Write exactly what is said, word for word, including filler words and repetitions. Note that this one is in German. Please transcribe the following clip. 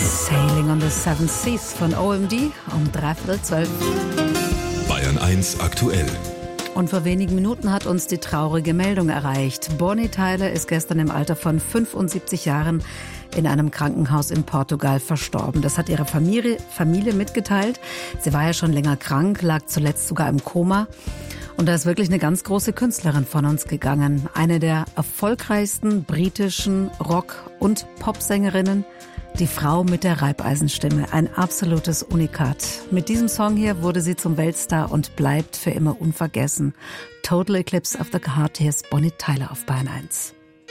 Sailing on the Seven Seas von O M D um dreiviertel zwölf. Bayern eins aktuell. Und vor wenigen Minuten hat uns die traurige Meldung erreicht. Bonnie Tyler ist gestern im Alter von fünfundsiebzig Jahren in einem Krankenhaus in Portugal verstorben. Das hat ihre Familie, Familie mitgeteilt. Sie war ja schon länger krank, lag zuletzt sogar im Koma. Und da ist wirklich eine ganz große Künstlerin von uns gegangen. Eine der erfolgreichsten britischen Rock- und Popsängerinnen. Die Frau mit der Reibeisenstimme, ein absolutes Unikat. Mit diesem Song hier wurde sie zum Weltstar und bleibt für immer unvergessen. Total Eclipse of the Heart, hier ist Bonnie Tyler auf Bayern eins.